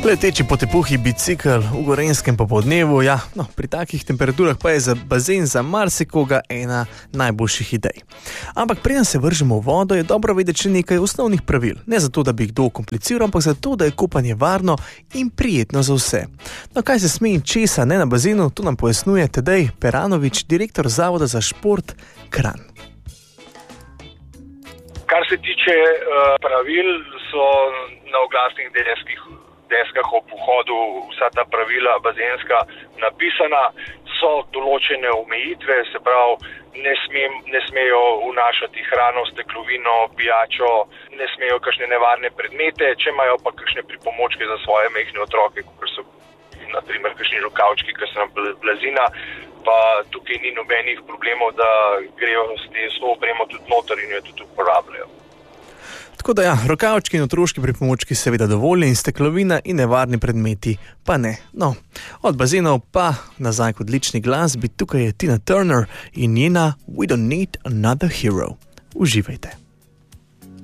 Leteči po tepuhi bicikl v Gorenjskem popoldnevu, pri takih temperaturah pa je za bazen za marsikoga ena najboljših idej. Ampak preden se vržemo v vodo, je dobro vedeti še nekaj osnovnih pravil. Ne zato, da bi kdo kompliciral, ampak zato, da je kopanje varno in prijetno za vse. No, kaj se sme in česa ne na bazenu, to nam pojasnjuje Tadej Peranovič, direktor Zavoda za šport Kranj. Kar se tiče pravil, so na oglasnih deskah ob vhodu vsa ta pravila bazenska napisana, so določene omejitve, se pravi, ne smejo vnašati hrano, steklovino, pijačo, ne smejo kakšne nevarne predmete, če imajo pa kakšne pripomočke za svoje majhne otroke, kot so na primer kakšni rokavčki, ki so nam blazina, pa tukaj ni nobenih problemov, da grejo s to opremo tudi noter in jo tudi uporabljajo. Tako da rokavčki in otroški pripomočki seveda dovolj in steklovina in nevarni predmeti pa ne. No, od bazenov pa nazaj k odlični glasbi, tukaj je Tina Turner in njena We Don't Need Another Hero. Uživajte.